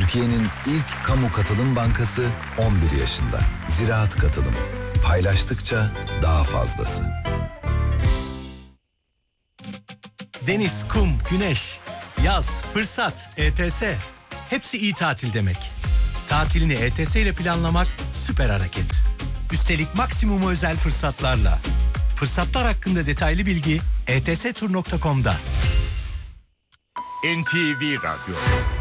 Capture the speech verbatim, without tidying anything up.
Türkiye'nin ilk kamu katılım bankası on bir yaşında. Ziraat Katılım. Paylaştıkça daha fazlası. Deniz, kum, güneş, yaz, fırsat, E T S. Hepsi iyi tatil demek. Tatilini E T S ile planlamak süper hareket. Üstelik maksimum özel fırsatlarla. Fırsatlar hakkında detaylı bilgi e t s tur nokta com'da. N T V Radyo.